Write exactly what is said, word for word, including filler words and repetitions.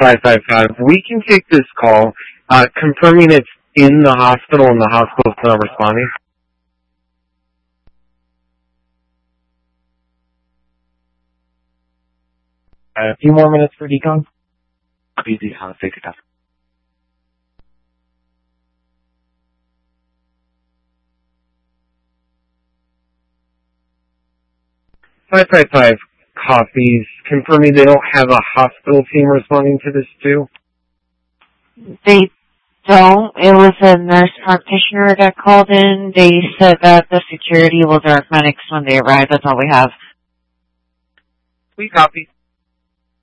five five five. We can take this call, uh, confirming it's in the hospital and the hospital's not responding. A few more minutes for decon. Copy the uh, fake attack. five five five copies, confirming they don't have a hospital team responding to this too. They don't. It was a nurse practitioner that called in. They said that the security will direct medics when they arrive. That's all we have. We copy.